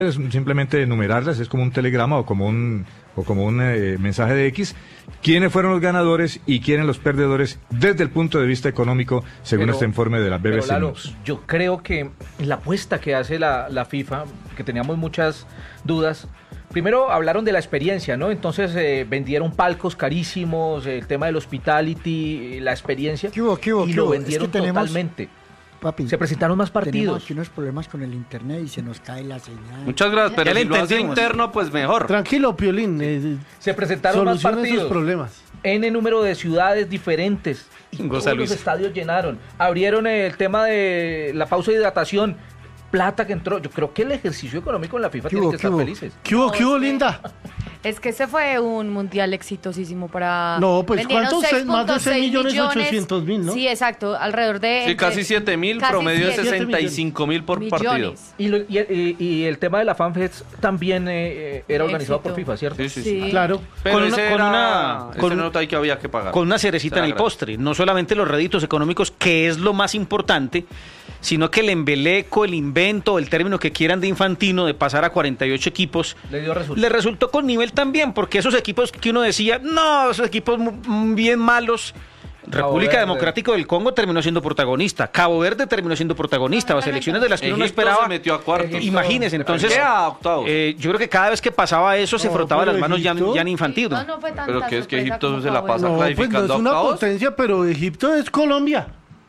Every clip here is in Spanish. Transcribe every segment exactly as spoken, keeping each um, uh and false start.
es simplemente enumerarlas, es como un telegrama o como un o como un eh, mensaje de X, quiénes fueron los ganadores y quiénes los perdedores desde el punto de vista económico, según pero, este informe de la B B C pero, Lalo, News. yo creo que la apuesta que hace la, la FIFA, que teníamos muchas dudas, primero hablaron de la experiencia, ¿no? Entonces eh, vendieron palcos carísimos, el tema del hospitality, la experiencia, ¿Qué hubo, qué hubo, y qué lo hubo? vendieron Es que tenemos... totalmente. Papi, se presentaron más tenemos partidos. aquí unos problemas con el internet y se nos cae la señal. Muchas gracias, pero Ya si le lo hace entendimos. interno, pues mejor. Tranquilo, Piolín. Eh, Se presentaron más solucione partidos. sus problemas. N número de ciudades diferentes. Y Goza todos Luis. los estadios llenaron. Abrieron el tema de la pausa de hidratación. Plata que entró. Yo creo que el ejercicio económico en la FIFA ¿Qué tiene hubo, que qué estar hubo? felices. ¿Qué hubo, qué hubo, Linda? Es que ese fue un mundial exitosísimo para... No, pues, vendieron ¿cuántos? seis Más de punto seis seis millones ochocientos mil, ¿no? Sí, exacto, alrededor de... Sí, entre- casi siete mil, casi promedio de siete sesenta y cinco mil por millones. partido. Y, lo- y, y- y el tema de la FanFest también eh, era organizado Éxito. por FIFA, ¿cierto? Sí, sí, sí. Sí. Claro. Pero Con una- ese con era, una- ese con- nota ahí que había que pagar. Con una cerecita en Será el gratis. postre, no solamente los réditos económicos, que es lo más importante, sino que el embeleco, el invento, el término que quieran de Infantino, de pasar a cuarenta y ocho equipos, Le dio resultado. le resultó con nivel también, porque esos equipos que uno decía, no, esos equipos mu- bien malos, República Verde. Democrática del Congo terminó siendo protagonista, Cabo Verde terminó siendo protagonista, las selecciones de las que uno no Egipto esperaba. se metió a cuartos. Imagínese, entonces, ¿Qué? A octavos. eh, yo creo que cada vez que pasaba eso se No, frotaba pero las manos ya, Egipto- ya Infantino. No, no fue tanta Pero que es que sorpresa Egipto como se la Cabo pasa Verde. No, pues no clasificando es una a octavos. potencia, pero Egipto es Colombia.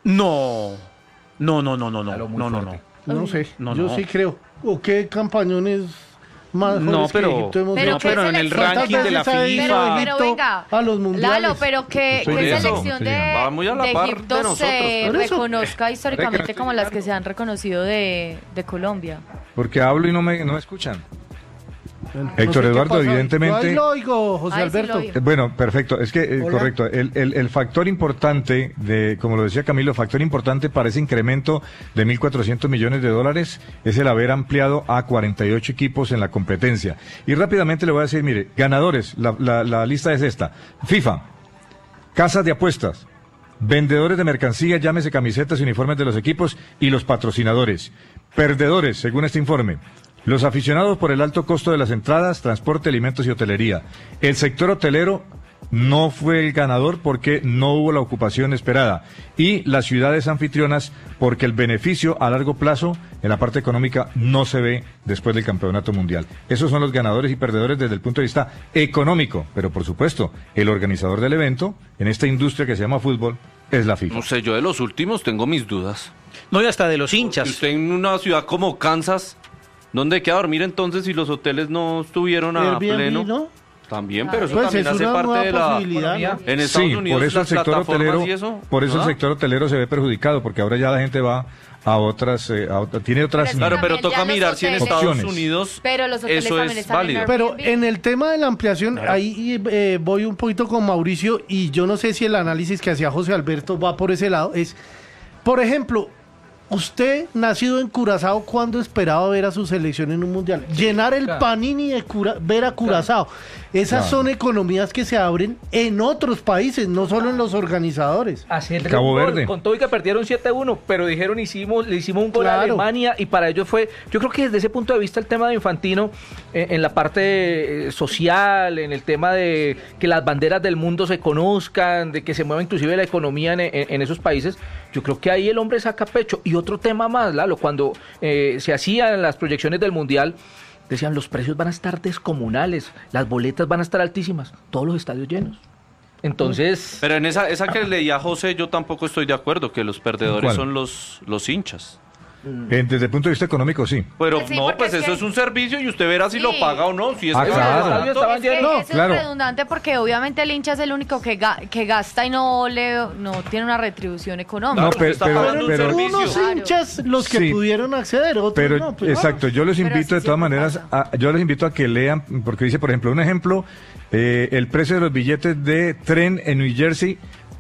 No, no, no, no, no, no, Claro, muy no, no, fuerte. no. No sé, No, yo no. sí creo. ¿O qué campañones más No, mejores pero- que Egipto hemos Pero no, hecho? qué pero en el selección. ranking de la ¿Cuántas veces ha ido FIFA. Pero Egipto venga, a los mundiales? Lalo, pero que, Estoy que en eso, selección estoy de, en- va muy a la de par de Egipto nosotros, se por eso. reconozca históricamente estoy como las que se han reconocido de, de Colombia. Porque hablo y no me, no me escuchan. Bueno, Héctor no sé qué Eduardo, pasa. evidentemente- Yo ahí lo oigo, José Ay, sí Alberto. lo oigo. Eh, Bueno, perfecto. Es que, eh, Hola. correcto, el, el, el factor importante, de, como lo decía Camilo, factor importante para ese incremento de mil cuatrocientos millones de dólares es el haber ampliado a cuarenta y ocho equipos en la competencia. Y rápidamente le voy a decir, mire, ganadores, la, la, la lista es esta. FIFA, casas de apuestas, vendedores de mercancía, llámese camisetas y uniformes de los equipos, y los patrocinadores. Perdedores, según este informe. Los aficionados por el alto costo de las entradas, transporte, alimentos y hotelería. El sector hotelero no fue el ganador porque no hubo la ocupación esperada. Y las ciudades anfitrionas porque el beneficio a largo plazo en la parte económica no se ve después del campeonato mundial. Esos son los ganadores y perdedores desde el punto de vista económico. Pero por supuesto, el organizador del evento, en esta industria que se llama fútbol, es la FIFA. No sé, yo de los últimos tengo mis dudas. No, y hasta de los Y hinchas. usted en una ciudad como Kansas, ¿dónde queda dormir entonces si los hoteles no estuvieron a Airbnb, pleno? ¿no? También, pero eso Pues también es hace una parte nueva de la... posibilidad, ¿no? En Estados Sí, Unidos por eso el las sector plataformas hotelero, y eso, por eso el ¿ah? sector hotelero se ve perjudicado, porque ahora ya la gente va a otras, eh, a otra- tiene otras. Pero es Claro, pero También toca ya los mirar si en hoteles- Estados Opciones. Unidos Pero los hoteles eso también es están en válido. Pero Airbnb. en el tema de la ampliación, ahí eh, voy un poquito con Mauricio y yo no sé si el análisis que hacía José Alberto va por ese lado. Es, por ejemplo, usted, nacido en Curazao, ¿cuándo esperaba ver a su selección en un mundial? Llenar el Claro. Panini de Cura- ver a Curazao. Esas Claro. son economías que se abren en otros países, no solo en los organizadores. Hacerle Cabo un gol, Verde. con todo y que perdieron siete a uno, pero dijeron hicimos, le hicimos un gol a Claro. Alemania y para ellos fue, yo creo que desde ese punto de vista el tema de Infantino, eh, en la parte eh, social, en el tema de que las banderas del mundo se conozcan, de que se mueva inclusive la economía en, en- en esos países, yo creo que ahí el hombre saca pecho. Y otro tema más, Lalo, cuando eh, se hacían las proyecciones del Mundial, decían los precios van a estar descomunales, las boletas van a estar altísimas, todos los estadios llenos. Entonces... Pero en esa, esa que leía José, yo tampoco estoy de acuerdo, que los perdedores ¿Cuál? son los, los hinchas. Eh, desde el punto de vista económico, sí. Pero Pues sí, no, porque pues es eso que- es un servicio y usted verá si Sí. lo paga o no. Si es Ah, que claro. vale Los barato. estadios estaban Es que llenos. No, eso claro. es redundante porque obviamente el hincha es el único que, ga- que gasta y no le no tiene una retribución económica. No, Claro, pero- está pero- pagando un pero- servicio. Unos Claro. hinchas los que Sí. pudieron acceder, otros Pero, no. pues, exacto, yo les Pero invito así de todas siempre maneras, pasa. a, yo les invito a que lean, porque dice, por ejemplo, un ejemplo, eh, el precio de los billetes de tren en New Jersey,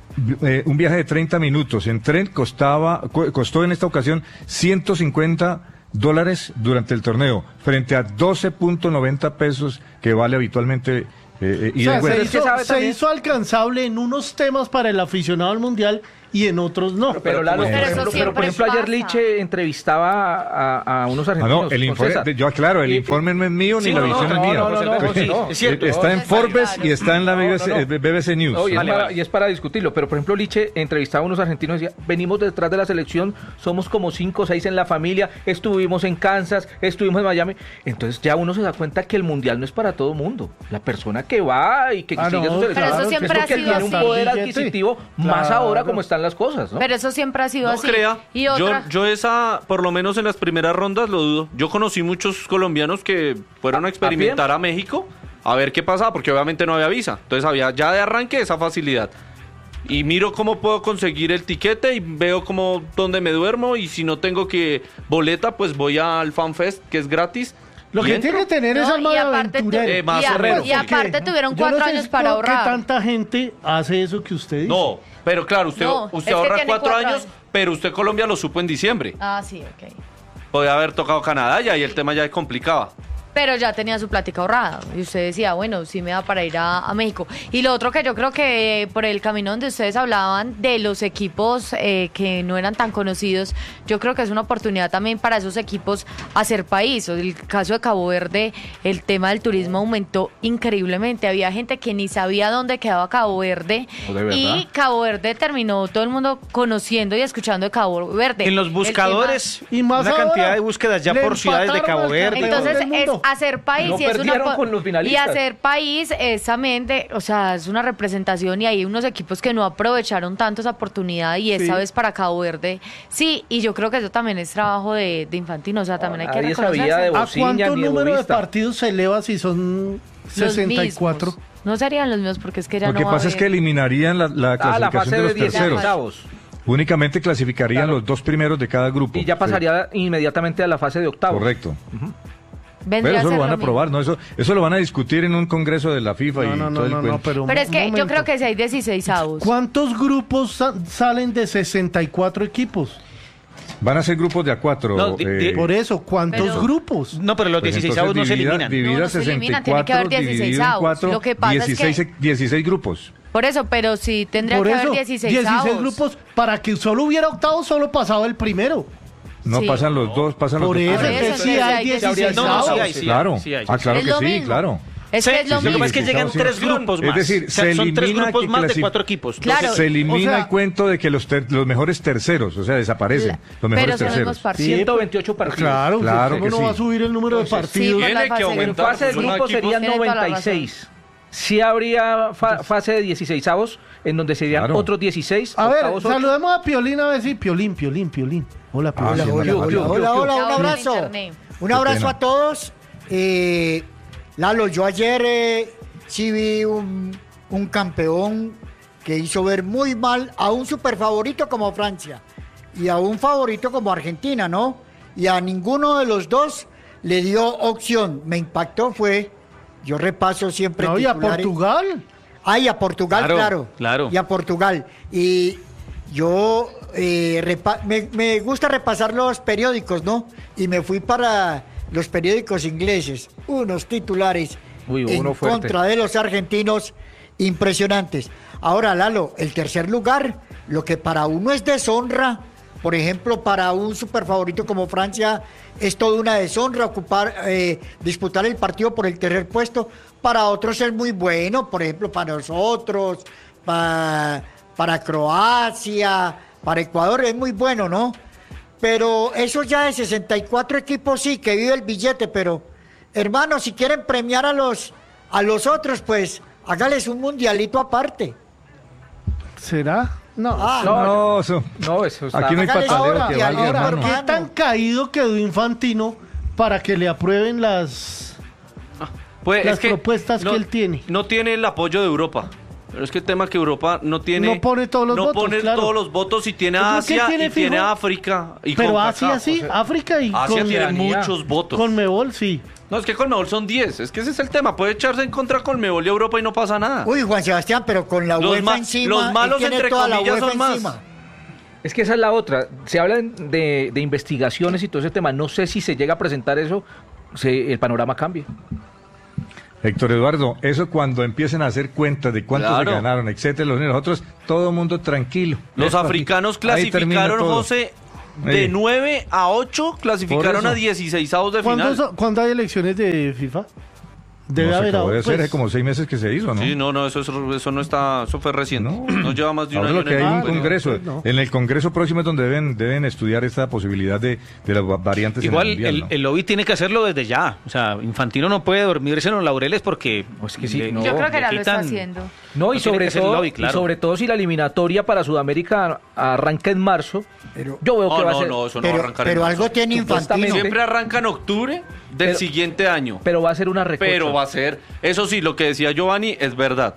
eh, un viaje de treinta minutos en tren costaba, co- costó en esta ocasión ciento cincuenta dólares durante el torneo, frente a doce punto noventa pesos que vale habitualmente eh, eh, O ida sea, y vuelta. se, es que hizo, sabe se también- hizo alcanzable en unos temas para el aficionado al mundial y en otros no. Pero, pero, Lalo, Pero por, eso ejemplo, pero, por siempre ejemplo, ayer pasa. Liche entrevistaba a, a unos Ah, argentinos. no, el con informe, César. de- yo aclaro, el Y- informe no es mío ni Sí, la no, visión no, es mía. no, no, no, Entonces, sí, es cierto. Está en Está Forbes claro. y está en la B B C, No, no, no. eh, B B C News. No, y, Vale, es para, vale. y es para discutirlo, pero por ejemplo Liche entrevistaba a unos argentinos y decía, venimos detrás de la selección, somos como cinco o seis en la familia, estuvimos en Kansas, estuvimos en Miami, entonces ya uno se da cuenta que el mundial no es para todo mundo, la persona que va y que Ah, sigue no, su selección, Pero eso es siempre porque ha sido tiene un así. poder Billete. adquisitivo más Claro. ahora como están las cosas, ¿no? Pero eso siempre ha sido No así. crea, Y yo, otra, yo esa, por lo menos en las primeras rondas lo dudo. Yo conocí muchos colombianos que fueron a experimentar a México a ver qué pasaba, porque obviamente no había visa. Entonces había ya de arranque esa facilidad. Y miro cómo puedo conseguir el tiquete y veo cómo dónde me duermo, y si no tengo que boleta, pues voy al FanFest, que es gratis. Lo y que entro. tiene que tener es no, alma y de aparte, tu- aventurero. Eh, más y, o a- menos, y sí. aparte tuvieron Yo no cuatro sé años para por qué ahorrar. tanta gente hace eso que usted dice. No, pero claro, usted, No, usted es que ahorra tiene cuatro, cuatro años, años. pero usted Colombia lo supo en diciembre. Ah, sí, ok. Podía haber tocado Canadá ya y el tema ya complicaba. Pero ya tenía su plática ahorrada. Y usted decía, bueno, sí me da para ir a, a México. Y lo otro que yo creo que por el camino donde ustedes hablaban de los equipos eh, que no eran tan conocidos, yo creo que es una oportunidad también para esos equipos hacer país. O el caso de Cabo Verde, el tema del turismo aumentó increíblemente. Había gente que ni sabía dónde quedaba Cabo Verde. Oh, ¿de verdad? Y Cabo Verde terminó todo el mundo conociendo y escuchando de Cabo Verde. En los El buscadores, tema- Y más una ahora, cantidad de búsquedas ya le por ciudades de empataron Cabo al Verde. campeón Entonces del es mundo. hacer país No y es una perdieron po- con los y finalistas. hacer país exactamente, o sea, es una representación y hay unos equipos que no aprovecharon tanto esa oportunidad y esta Sí. vez para Cabo Verde. Sí, y yo creo que eso también es trabajo de, de Infantino, o sea, también hay que Nadie sabía de reconocerse. ¿A Bociña cuánto ni de número de Boavista. partidos se eleva si son Los sesenta y cuatro? mismos. No serían los mismos porque es que ya Lo no que va a pasa es haber- que eliminarían la, la Ah, la clasificación fase de de los diez terceros. octavos. Únicamente clasificarían Claro. los dos primeros de cada grupo. Y ya Sí, pasaría inmediatamente a la fase de octavos. correcto. vendría Pero a eso ser lo van a mismo. aprobar, ¿no? Eso, eso lo van a discutir en un congreso de la FIFA No, y no, no, todo el no, no, cuento. pero, Pero un es que yo momento. creo que si hay dieciséis avos. ¿Cuántos grupos sa- salen de sesenta y cuatro equipos? Van a ser grupos de a cuatro. No, di- di- Por eso, ¿cuántos Pero- grupos? No, pero los Pues dieciséis entonces avos no se divida- eliminan. Divida No, no se eliminan, tiene que haber sesenta y cuatro, dieciséis dividido en avos. cuatro, Lo que pasa es que- dieciséis, dieciséis grupos. Por eso, pero sí tendría Por que eso, haber dieciséis, dieciséis avos. grupos. Para que solo hubiera octavos, solo pasaba el primero. No Sí. pasan los dos, pasan Por los dos. eso, Por eso, entonces sí entonces hay hay dieciséis dieciséis No, no, sí avos. hay, sí hay, Claro. sí hay. Ah, claro Es que lo sí, mismo. claro. Es Sí, que es lo lo que mismo. pasa es que llegan Sí, tres sí. grupos Es más. decir, O sea, se son tres elimina grupos que más de clasi- cuatro equipos. Claro. Entonces, Se elimina o sea- el cuento de que los, ter- los mejores terceros, o sea, desaparecen. La- Los mejores pero son los terceros. mismos partidos. ciento veintiocho partidos. Claro, Claro ¿cómo que no sí. va a subir el número de Entonces, Sí, partidos? por la Tiene que fase de En aumentar, fase de pues, son grupos equipos- serían Tiene toda la noventa y seis. Sí habría fa- fase de dieciséis avos, en donde serían Claro. otros dieciséis. A ver, octavos, ocho. saludemos a Piolín a ver si Piolín, Piolín, Piolín. Hola, Ah, Piolín. sí, Hola, Mario, hola, Mario. hola, hola, hola, un Chao, abrazo. internet. Un Qué abrazo pena. a todos. Eh, Lalo, yo ayer eh, sí vi un, un campeón que hizo ver muy mal a un super favorito como Francia y a un favorito como Argentina, ¿no? Y a ninguno de los dos le dio opción. Me impactó fue, yo repaso siempre No, y a titulares. Portugal. Ah, y a Portugal, Claro, claro. claro. Y a Portugal. Y yo eh, repa- me, me gusta repasar los periódicos, ¿no? Y me fui para los periódicos ingleses. Unos titulares Uy, en uno fuerte. contra de los argentinos impresionantes. Ahora, Lalo, el tercer lugar, lo que para uno es deshonra, por ejemplo, para un super favorito como Francia, es toda una deshonra ocupar, eh, disputar el partido por el tercer puesto. Para otros es muy bueno, por ejemplo, para nosotros, pa- para Croacia, para Ecuador es muy bueno, ¿no? Pero eso ya de sesenta y cuatro equipos sí, que vive el billete, pero hermano, si quieren premiar a los, a los otros, pues hágales un mundialito aparte. ¿Será? No. Ah, No, No, eso- No, eso está... aquí no hay Hágale pataleo ahora, que y valga, ahora, hermano. hermano. ¿Qué tan caído quedó Infantino para que le aprueben las... Pues, Las es que propuestas que no- él tiene. No tiene el apoyo de Europa. Pero es que el tema es que Europa no tiene. No pone todos los no votos, pone claro. todos los votos y tiene Yo creo que Asia tiene y tiene fijo- África. Y Pero CONCACAF, Asia sí, o sea, África y Asia con, tiene Oceanía. muchos votos. con Mebol sí. No, es que Conmebol son diez. Es que ese es el tema. Puede echarse en contra con Conmebol y Europa y no pasa nada. Uy, Juan Sebastián, pero con la Los UEFA ma- encima, los él malos, tiene entre toda la comillas, UEFA son más. encima. Es que esa es la otra. Se habla de, de investigaciones y todo ese tema. No sé si se llega a presentar eso, se- el panorama cambia. Héctor Eduardo, eso cuando empiecen a hacer cuentas de cuántos Claro. se ganaron, etcétera, los nosotros, todo mundo tranquilo. Los Esto aquí- africanos ahí termina clasificaron, todo. José, de Sí. nueve a ocho, clasificaron Por eso. a dieciseisavos de ¿Cuándo, final. so- ¿Cuándo hay elecciones de FIFA? Debe No, se haber acabó ahora, de hacer pues. hace como seis meses que se hizo, ¿no? Sí, no, no, eso, es- eso no está, eso fue reciente. No. No, lleva más de un Ahora año. lo que en el hay un Ah, mundo. congreso. pues no. En el congreso próximo es donde deben, deben estudiar esta posibilidad de, de las va- variantes Igual en el mundial, el, ¿no? el lobby tiene que hacerlo desde ya. O sea, Infantino no puede dormirse en los laureles porque... Pues que sí, le- no. Yo creo que le ya lo está quitan- haciendo. No, y No tiene sobre, que ser todo, lobby, claro. y sobre todo si la eliminatoria para Sudamérica arranca en marzo, Pero- yo veo que No, va a no, ser, no, eso no va a Pero, arrancar en pero marzo. algo tiene Supuestamente. Infantino. Siempre arranca en octubre del Pero- siguiente año. pero va a ser una recocha. Pero va a ser, eso sí, lo que decía Giovanni es verdad.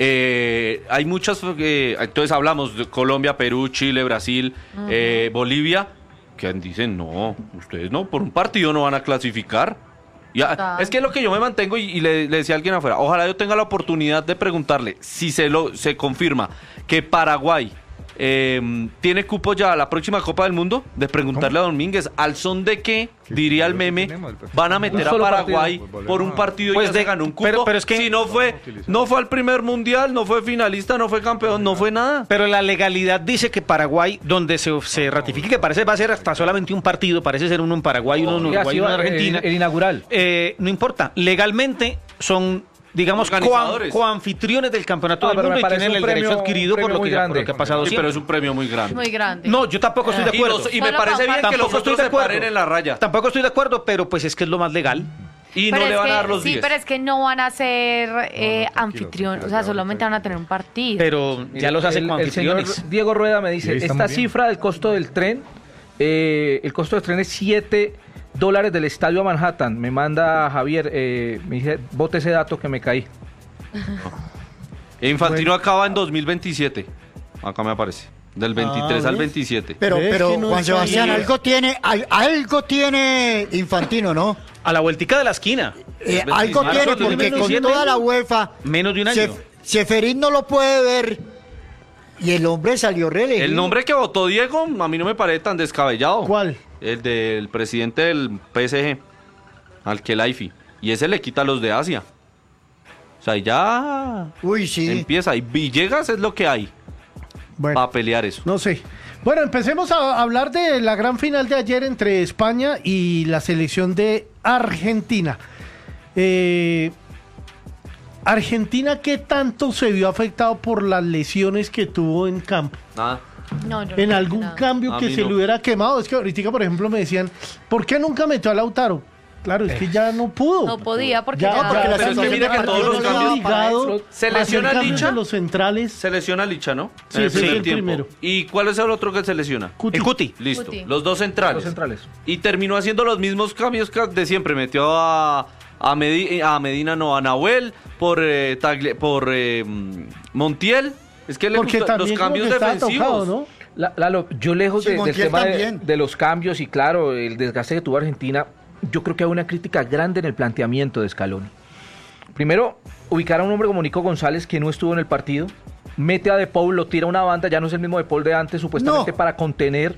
Eh, hay muchas, eh, entonces hablamos de Colombia, Perú, Chile, Brasil, eh, Bolivia, que dicen, no, ustedes no, por un partido no van a clasificar. Ya, Total. es que es lo que yo me mantengo y, y le, le decía a alguien afuera, ojalá yo tenga la oportunidad de preguntarle si se lo se confirma que Paraguay eh, tiene cupo ya a la próxima Copa del Mundo, de preguntarle a Domínguez, al son de qué, diría el meme, van a meter Un a solo Paraguay partido. por un partido y Pues ya de- se ganó un cupo. pero- pero es que- si no fue, no fue al primer mundial, no fue finalista, no fue campeón, no fue nada. Pero la legalidad dice que Paraguay, donde se, se ratifique que parece va a ser hasta solamente un partido, parece ser uno en Paraguay, uno en Sí, Uruguay, así uno en va, Argentina. el, el inaugural. Eh, no importa, legalmente son, digamos, coan- Organizadores. coanfitriones del campeonato No, del pero mundo me y parece tienen un el derecho premio- adquirido un por lo, premio que, muy por lo grande. que ha pasado Sí, siempre. pero es un premio muy grande. Muy grande. No, yo tampoco estoy de Y, acuerdo. los- y me Solo parece para bien que partidos. los Tampoco estoy otros de se acuerdo. paren en la raya. Tampoco estoy de acuerdo, pero pues es que es lo más legal. Y Pero no le es van que- a dar los Sí, diez. pero es que no van a ser eh, tranquilo, anfitriones, o tranquilo, sea, ya, solamente ahorita. van a tener un partido. Pero ya los hacen el, el señor coanfitriones. Diego Rueda me Y dice, ahí estamos esta bien. cifra del costo del tren, eh, el costo del tren es siete dólares del estadio a Manhattan. Me manda Javier, eh, me dice, bote ese dato que me caí. Infantino acaba en dos mil veintisiete. Acá me aparece. Del veintitrés al ¿ves? veintisiete. Pero, ¿Ves pero que no Juan está Sebastián, bien? algo tiene, al- algo tiene Infantino, ¿no? A la vueltica de la esquina. Eh, El algo veinticinco, tiene el porque con veintisiete, toda la UEFA, menos de un año. Sef- Seferín no lo puede ver y el hombre salió reelegido. El nombre que votó Diego a mí no me parece tan descabellado. ¿Cuál? El del presidente del P S G, al Khelaifi. Y ese le quita los de Asia. O sea, ya Uy, sí. empieza. Y Villegas es lo que hay Bueno, para pelear eso. no sé. Bueno, empecemos a hablar de la gran final de ayer entre España y la selección de Argentina. Eh, Argentina, ¿qué tanto se vio afectado por las lesiones que tuvo en campo? Nada. No, yo no En creo algún nada. cambio A que mí se no. le hubiera quemado. Es que ahorita, por ejemplo, me decían, ¿por qué nunca metió a Lautaro? Claro, es que ya no pudo. No podía porque Ya, ya... porque la Pero es que situación mira de que todos partido los no le cambios- daba para obligado eso. ¿Se a hacer lesiona cambios Licha? de los centrales. Se lesiona Licha, ¿no? Sí, En el ese es primer el tiempo. primero. ¿Y cuál es el otro que se lesiona? Cuti. El Cuti. Listo. Cuti. Los dos centrales. Los centrales. Y terminó haciendo los mismos cambios que de siempre. Metió a, a, Medi- a Medina, no, a Nahuel, por, eh, Tagle- por eh, Montiel. Es que le Porque gustan los también como cambios que estaba defensivos. tocado, ¿no? La- Lalo, yo lejos Sí, de- del Montiel tema de, también. de los cambios y claro, el desgaste que tuvo Argentina, yo creo que hay una crítica grande en el planteamiento de Scaloni. Primero, ubicar a un hombre como Nico González que no estuvo en el partido, mete a De Paul, lo tira a una banda, ya no es el mismo De Paul de antes, supuestamente No. para contener,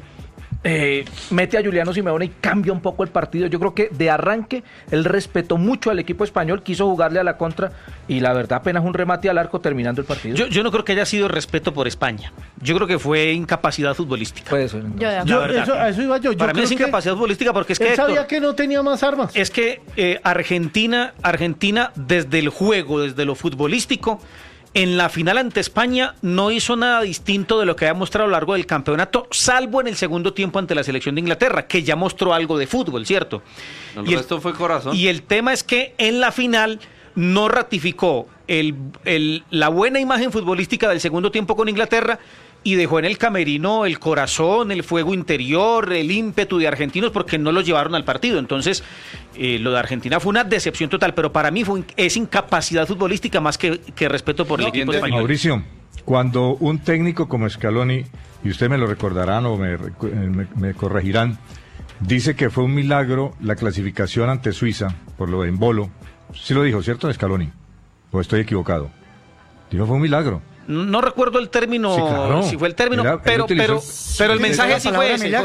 eh, mete a Juliano Simeone y cambia un poco el partido. Yo creo que de arranque él respetó mucho al equipo español, quiso jugarle a la contra y la verdad apenas un remate al arco terminando el partido. Yo, yo no creo que haya sido respeto por España. Yo creo que fue incapacidad futbolística. Puede ser. Yo de La acuerdo. Yo, verdad. eso, a eso iba yo. Yo Para mí creo es que incapacidad futbolística porque es que él Héctor, sabía que no tenía más armas. es que eh, Argentina, Argentina desde el juego, desde lo futbolístico, en la final ante España no hizo nada distinto de lo que había mostrado a lo largo del campeonato, salvo en el segundo tiempo ante la selección de Inglaterra, que ya mostró algo de fútbol, ¿cierto? El Y el- resto fue corazón. Y el tema es que en la final no ratificó el, el- la buena imagen futbolística del segundo tiempo con Inglaterra y dejó en el camerino el corazón, el fuego interior, el ímpetu de argentinos porque no los llevaron al partido. Entonces, eh, lo de Argentina fue una decepción total, pero para mí fue, es incapacidad futbolística más que, que respeto por el No, equipo bien, español. Mauricio, cuando un técnico como Scaloni, y usted me lo recordarán o me, recu- eh, me- me corregirán, dice que fue un milagro la clasificación ante Suiza por lo de Embolo. Sí lo dijo, ¿cierto, Scaloni? ¿O estoy equivocado? Dijo, fue un milagro. No recuerdo el término, Sí, claro. si fue el término, Era- él pero, utilizó- pero, pero el ¿Utilizó mensaje la sí fue palabra ese, milagro? José.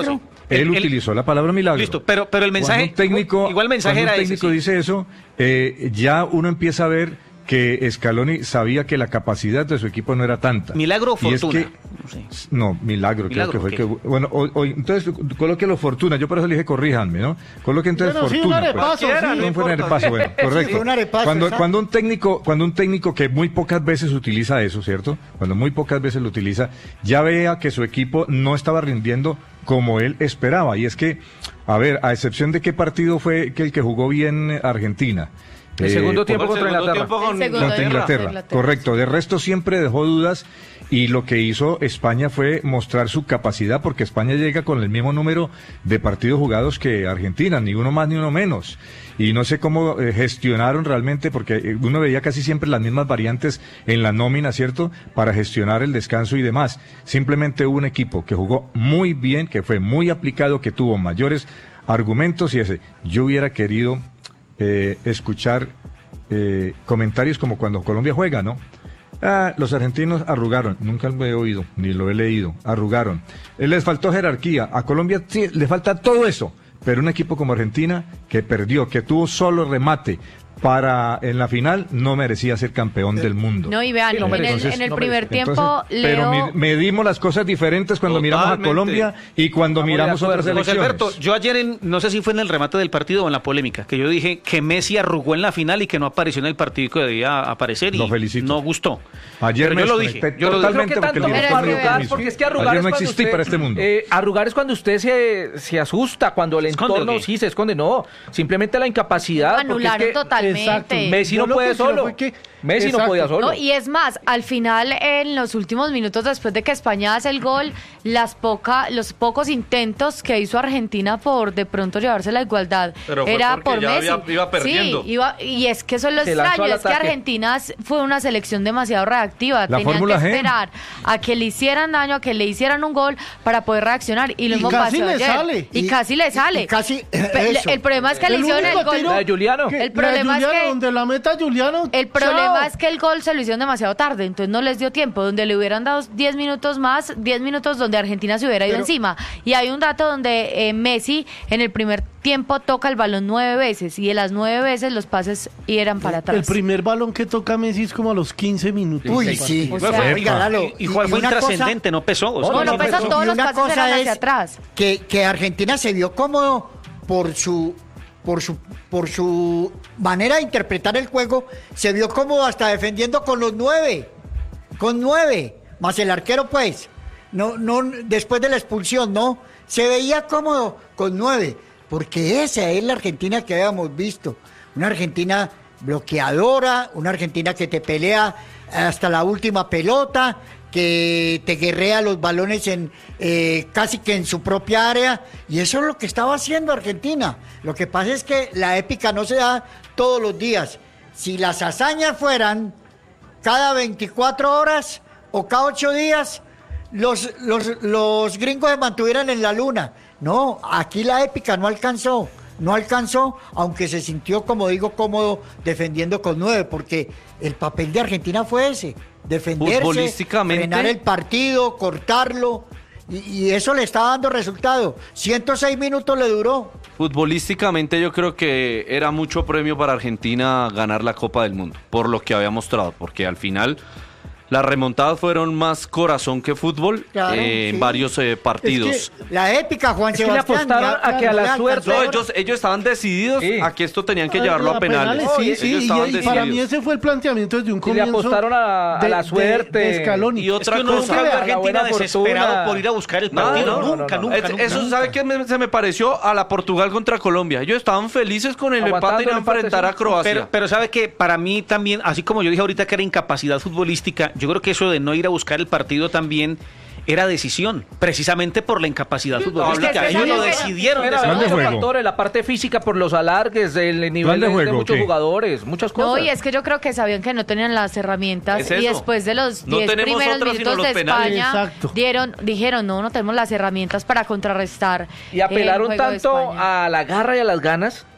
él el, utilizó la palabra milagro. Listo, pero, pero el mensaje, cuando un técnico, igual el mensaje cuando era un técnico ese, sí. dice eso, eh, ya uno empieza a ver que Scaloni sabía que la capacidad de su equipo no era tanta. ¿Milagro o Y es fortuna? que- No sé. No, milagro, Milagro, creo que fue ok. que... Bueno, hoy, hoy- entonces, colóquelo fortuna, yo por eso le dije corríjanme, ¿no? Coloque entonces Bueno, sí, un fortuna. arepazo, pues. sí. No fue un arepazo, bueno, correcto. Sí, un arepazo, cuando, exacto. cuando un técnico, cuando un técnico que muy pocas veces utiliza eso, ¿cierto? Cuando muy pocas veces lo utiliza, ya vea que su equipo no estaba rindiendo como él esperaba. Y es que, a ver, a excepción de qué partido fue que el que jugó bien Argentina. El Eh, segundo por- tiempo El contra segundo Inglaterra. tiempo con El segundo contra de Inglaterra, Inglaterra. correcto. De resto siempre dejó dudas y lo que hizo España fue mostrar su capacidad porque España llega con el mismo número de partidos jugados que Argentina, ni uno más ni uno menos. Y no sé cómo eh, gestionaron realmente porque eh, uno veía casi siempre las mismas variantes en la nómina, ¿cierto? Para gestionar el descanso y demás. Simplemente hubo un equipo que jugó muy bien, que fue muy aplicado, que tuvo mayores argumentos y ese. Yo hubiera querido eh, escuchar eh, comentarios como cuando Colombia juega, ¿no? Ah, los argentinos arrugaron, nunca lo he oído, ni lo he leído, arrugaron. Eh, les faltó jerarquía, a Colombia sí, le falta todo eso, pero un equipo como Argentina que perdió, que tuvo solo remate para en la final, no merecía ser campeón del mundo. No, y vean, Sí, no en, merece. el, Entonces, en el no primer merece. tiempo, Entonces, pero Leo... mi- medimos las cosas diferentes cuando miramos a Totalmente. Colombia y cuando Estamos de miramos acuerdo. otras José elecciones. Alberto, yo ayer, en, no sé si fue en el remate del partido o en la polémica, que yo dije que Messi arrugó en la final y que no apareció en el partido que debía aparecer y Lo felicito. no gustó. Ayer Pero me yo lo desconecté dije. Yo lo Yo creo totalmente que porque tanto el Pero director es me dio que vean, permiso. porque es que arrugar Ayer es no cuando existí usted- para este mundo. eh, arrugar es cuando usted se, se asusta, cuando el ¿Esconde entorno o qué? sí se esconde. No, simplemente la incapacidad. porque es Anularon que totalmente. Exacto. Messi Yo no lo puede que creo solo. fue que- Messi no Exacto. podía solo. No, y es más, al final, en los últimos minutos después de que España hace el gol, las poca, los pocos intentos que hizo Argentina por de pronto llevarse la igualdad Pero fue era porque por ya Messi. había- iba perdiendo. Sí, iba, y es que eso es lo Se lanzó extraño, al es que ataque. Argentina fue una selección demasiado reactiva. La Tenían que Fórmula G. esperar a que le hicieran daño, a que le hicieran un gol para poder reaccionar. Y lo Y mismo casi pasó le ayer. sale. Y, Y- casi le y- sale. y casi- Pe- eso. El problema es que le El hicieron el único gol. tiro La de Juliano. que- El la de problema es Juliano, que- donde la meta Juliano. El problema chao. es que el gol se lo hicieron demasiado tarde, entonces no les dio tiempo. Donde le hubieran dado diez minutos más, diez minutos donde Argentina se hubiera ido Pero- encima. Y hay un dato donde eh, Messi en el primer tiempo toca el balón nueve veces y de las nueve veces los pases eran para atrás. El primer balón que toca Messi es como a los quince minutos. Uy, del sí. O partido. sea, Oiga, Lalo, Y, y Juan fue una cosa- intrascendente, no pesó. o sea, No, no no pesó, pesó. todos y los una pases cosa eran hacia es atrás. Que, que Argentina se vio cómodo por su, por su, por su manera de interpretar el juego, se vio cómodo hasta defendiendo con los nueve, con nueve, más el arquero pues, no, no, después de la expulsión, no, se veía cómodo con nueve, porque esa es la Argentina que habíamos visto, una Argentina bloqueadora, una Argentina que te pelea hasta la última pelota, que te guerrea los balones en eh, casi que en su propia área, y eso es lo que estaba haciendo Argentina. Lo que pasa es que la épica no se da todos los días. Si las hazañas fueran cada veinticuatro horas o cada ocho días, los, los, los gringos se mantuvieran en la luna. No, aquí la épica no alcanzó. No alcanzó, aunque se sintió, como digo, cómodo defendiendo con nueve, porque el papel de Argentina fue ese, defenderse, Futbolísticamente. frenar el partido, cortarlo, y, y eso le está dando resultado. ciento seis minutos le duró. Futbolísticamente yo creo que era mucho premio para Argentina ganar la Copa del Mundo, por lo que había mostrado, porque al final las remontadas fueron más corazón que fútbol Claro, eh, en sí. varios eh, partidos. Es que la épica, Juan Es que le Sebastián. apostaron ya- a que a no la le suerte- alcanzó. No, ellos, ellos estaban decididos Sí. a que esto tenían que Ah, llevarlo a a penales. Sí, ellos sí, y, estaban y para mí decididos. ese fue el planteamiento desde un Y le comienzo. apostaron a- a la suerte. De, Scaloni. Y otra Es que uno cosa, nunca ve a la Argentina buena desesperado fortuna. por ir a buscar el No, partido. no, no, nunca, no, no. nunca, Es- nunca. eso, nunca. ¿sabe qué me- se me pareció? A la Portugal contra Colombia. Ellos estaban felices con el Aguantando empate y no el empate, enfrentar sí. a Croacia. Pero, pero sabe que para mí también, así como yo dije ahorita que era incapacidad futbolística, yo creo que eso de no ir a buscar el partido también era decisión, precisamente por la incapacidad futbolística. es que Ellos lo sabe que- decidieron. Era, de esa ¿Dónde muchos juego? factores, la parte física por los alargues, el nivel ¿Dónde de, de juego, muchos qué? jugadores, muchas cosas. No, y es que yo creo que sabían que no tenían las herramientas Es y eso. después de los No diez tenemos primeros otras sino minutos los de penales. España Exacto. dieron, dijeron no, no tenemos las herramientas para contrarrestar Y apelaron el juego de tanto España. a la garra y a las ganas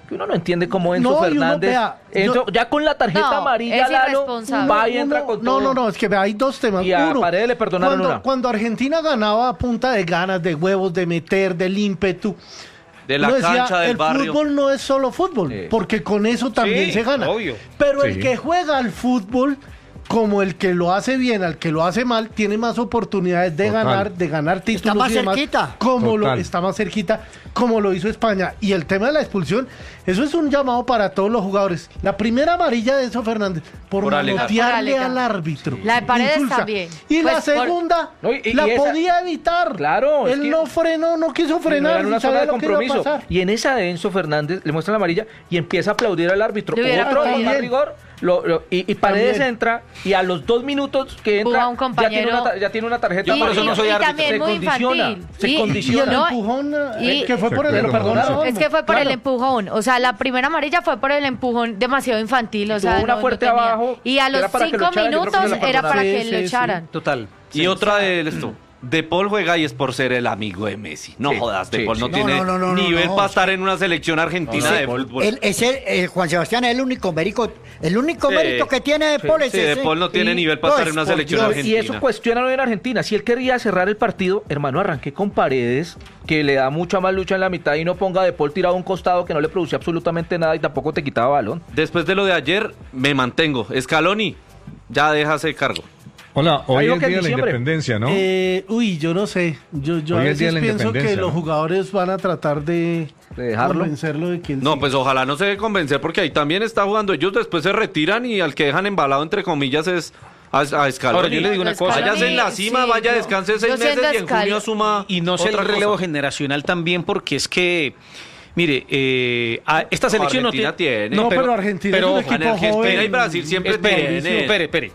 que uno no entiende cómo Enzo No, y uno, Fernández, vea, Enzo, yo- ya con la tarjeta No, amarilla, es Lalo, irresponsable. va y entra Uno- con no, todo. no, no, es que hay dos temas. Y a Uno, Paredes le perdonaron cuando, una. cuando Argentina ganaba a punta de ganas, de huevos, de meter, del ímpetu. De la uno decía, cancha, del el barrio. fútbol no es solo fútbol, Sí. porque con eso también Sí, se gana. obvio. Pero Sí. el que juega al fútbol, como el que lo hace bien, al que lo hace mal, tiene más oportunidades de Total. ganar, de ganar títulos más y demás, cerquita. como lo Total. está más cerquita, como lo hizo España. Y el tema de la expulsión, eso es un llamado para todos los jugadores. La primera amarilla de Enzo Fernández por, Por alegar. manotearle Por alegar. al árbitro. La de Paredes Insulsa. también. Y la Pues, por- segunda No, y- y la esa- podía evitar. Claro, es Él que- no frenó, no quiso No frenar. era una y sabía zona de lo que iba a compromiso. pasar. Y en esa de Enzo Fernández le muestran la amarilla y empieza a aplaudir al árbitro. Le hubiera Otro con aplaudido. más rigor. Lo, lo- y, y Paredes También. entra y a los dos minutos que entra Puja un ya, tiene compañero. una, tar- ya tiene una tarjeta. Yo por eso no soy y árbitro. también Se muy condiciona, infantil. se Y- Y condiciona. el No, empujón, y- eh, que fue por el Se empujón. perdonaron. Es que fue por Claro. el empujón, o sea, la primera amarilla fue por el empujón demasiado infantil, o Tuvo sea, una no- no fuerte tenía. abajo, y a que los era para que lo cinco echaran, yo creo que se minutos la era para perdonaron. que Sí, lo sí, echaran. Total. Y otra de esto. De Paul juega y es por ser el amigo de Messi. No Sí, jodas, De sí, Paul no sí. tiene No, no, no, no, nivel no. para estar en una selección argentina No, de De Paul- fútbol. Él, es el, eh, Juan Sebastián es el único mérito, el único Sí. mérito que tiene de Paul es Sí, De ese. Paul no tiene Y- nivel para estar en una pues, por selección Dios. argentina. Y eso cuestiona en Argentina. Si él quería cerrar el partido, hermano, arranque con Paredes, que le da mucha más lucha en la mitad y no ponga de Paul tirado a un costado que no le producía absolutamente nada y tampoco te quitaba balón. Después de lo de ayer, me mantengo. Scaloni, ya déjase cargo. Hola, hoy Algo es que en Día de la diciembre. Independencia, ¿no? Eh, uy, yo no sé. Yo, yo a Hoy es Día veces de la pienso que Independencia, los ¿no? jugadores van a tratar de, De dejarlo. convencerlo de que él No, sí. pues ojalá no se dé convencer porque ahí también está jugando. Ellos después se retiran y al que dejan embalado, entre comillas, es a, a Scaloni. Ahora, yo le digo una cosa. Váyase en la cima, Sí, vaya, yo- descanse yo seis meses siendo y en Scaloni- junio asuma Y no sé el otra relevo cosa. generacional también, porque es que, mire, eh, a- esta selección no Argentina tiene. tiene. No, pero Argentina es un ojo, equipo En Argentina joven. y Brasil siempre espere, tiene. espere, espere.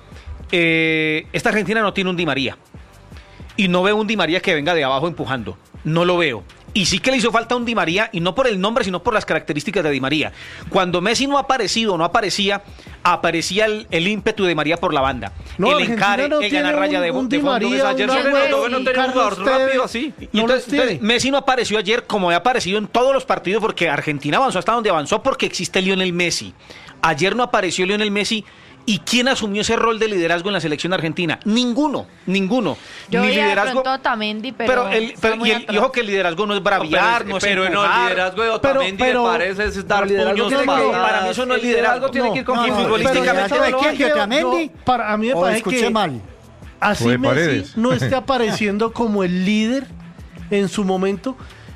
Eh, esta Argentina no tiene un Di María. Y no veo un Di María que venga de abajo empujando. No lo veo. Y sí que le hizo falta un Di María, y no por el nombre, sino por las características de Di María. Cuando Messi no ha aparecido, no aparecía, aparecía el, el ímpetu de Di María por la banda. No, el Argentina encare, no el tiene ganar raya un- de, un de Di fondo. María, Ayer una se le Messi, notó que no tenía un Carlos jugador rápido Tevez. así. Y No entonces, los tiene. entonces, Messi no apareció ayer como había aparecido en todos los partidos porque Argentina avanzó hasta donde avanzó porque existe Lionel Messi. Ayer no apareció Lionel Messi. ¿Y quién asumió ese rol de liderazgo en la selección argentina? Ninguno, ninguno. Yo Ni veía de liderazgo. pronto a Otamendi, pero, Pero, el, está pero muy y, el, atrás. y ojo que el liderazgo no es braviar, no es pero no, el empujar. liderazgo de Otamendi pero- me parece es dar el liderazgo puños tiene que- patadas. para mí eso no es El liderazgo liderazgo. tiene que ir con No, y no, futbolísticamente pero no ¿de lo quién? hay. ¿De Otamendi? Yo- para a mí me ¿O parece escuché que mal? así O de Messi Paredes. no esté apareciendo como el líder en su momento.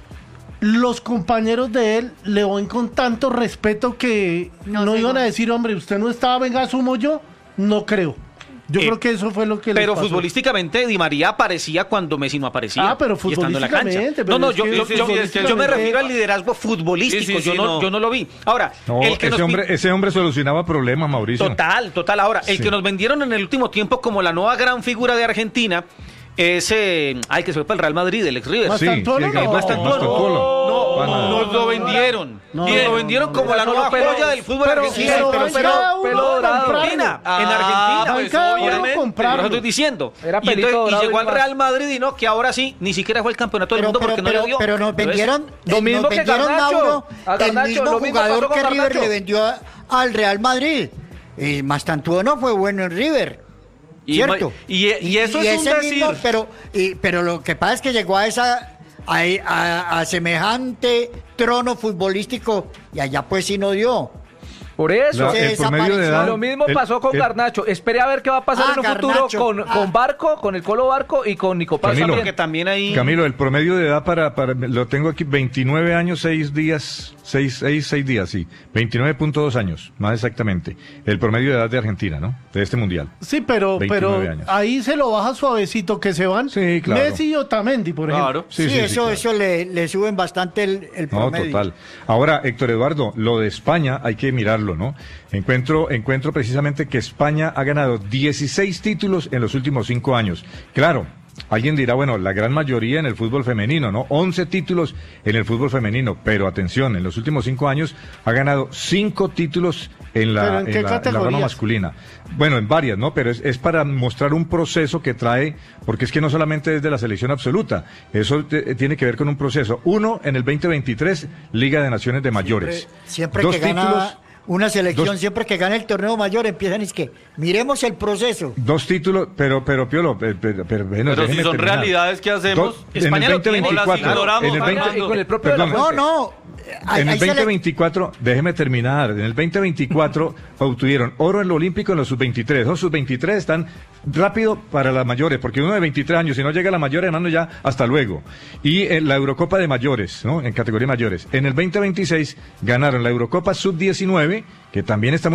Los compañeros de él le ven con tanto respeto que No no, sé, iban a no. decir, hombre, usted no estaba, venga, asumo yo. No creo. Yo Eh, creo que eso fue lo que les Pero pasó. futbolísticamente Di María aparecía cuando Messi no aparecía. Ah, pero y estando en la cancha. futbolísticamente, No, pero no, es yo, que yo, sí, yo- sí, es que yo me futbolísticamente- refiero al liderazgo futbolístico. Sí, sí, yo, sí, no, no. yo no lo vi. Ahora, No, el que ese, nos hombre, pin- ese hombre solucionaba problemas, Mauricio. Total, total. Ahora, el Sí. que nos vendieron en el último tiempo como la nueva gran figura de Argentina es, eh, ay, que se fue para el Real Madrid, el ex River. Más Sí, Mastantuono, sí, no. Mastantuono. No, Para- nos lo vendieron. No, y nos lo no, vendieron no, como no. la nueva Pero- joya del fútbol pero- argentino. pero Pero- van pero- cada uno pelo a dorado. comprarlo. Argentina, Ah, en Argentina, pues, cada uno obviamente. a comprarlo. Por eso estoy diciendo. Era y, pelito entonces- y dorado llegó y al más. Real Madrid y no, que ahora sí, ni siquiera fue el campeonato del Pero, mundo pero, porque no pero, le dio. pero nos Entonces, vendieron, lo eh, mismo nos que vendieron, Garnacho. Mauro, A el Garnacho, mismo lo mismo jugador pasó con que River Garnacho. le vendió a- al Real Madrid. Y Mastantuono fue bueno en River. Y, ¿Cierto? y, y eso es un ese decir. mismo, pero, y- pero lo que pasa es que llegó a esa a, a- a semejante trono futbolístico y allá pues sí no dio. Por eso. La- Se el promedio de desapareció. edad. Lo mismo el- pasó con el- Garnacho. Espere a ver qué va a pasar Ah, en un futuro Garnacho. con, Ah. con Barco, con el Colo Barco y con Nicopás Camilo. también. porque también hay... Camilo, el promedio de edad para, para lo tengo aquí, veintinueve años, seis días, seis, seis, seis días, sí, veintinueve punto dos años, más exactamente, el promedio de edad de Argentina, ¿no? De este mundial. Sí, pero, pero veintinueve años. ahí se lo baja suavecito que se van Sí, claro. Messi y Otamendi, por ejemplo. Claro. Sí, eso, claro. eso le, le suben bastante el, el No, promedio. total. Ahora, Héctor Eduardo, lo de España hay que mirarlo, ¿no? Encuentro, encuentro precisamente que España ha ganado dieciséis títulos en los últimos cinco años. Claro, alguien dirá, bueno, la gran mayoría en el fútbol femenino, ¿no? once títulos en el fútbol femenino, pero atención, en los últimos cinco años ha ganado cinco títulos en la, ¿Pero en qué en la, en la rama categorías? masculina. Bueno, en varias, ¿no? Pero es, es para mostrar un proceso que trae, porque es que no solamente es de la selección absoluta, eso te- tiene que ver con un proceso. Uno, en el veinte veintitrés, Liga de Naciones de Mayores. Siempre Dos que gana títulos, una selección, dos- siempre que gana el torneo mayor, empiezan es que miremos el proceso. dos títulos, pero, pero, Piolo, pero, pero, pero, bueno, Pero si déjeme son terminar. realidades que hacemos, Dos- en el España lo veinte tiene, o las veinticuatro, ignoramos, en el veinte, Armando. Y con el propio de la perdón, No, no. hay- En el hay sele- veinte veinticuatro, déjeme terminar, en el veinte veinticuatro obtuvieron oro en lo olímpico en los sub veintitrés. Los sub veintitrés están rápido para las mayores, porque uno de veintitrés años, si no llega a la mayor, hermano, ya hasta luego. Y en la Eurocopa de mayores, ¿no? En categoría mayores. En el veinte veintiséis ganaron la Eurocopa sub diecinueve, que también está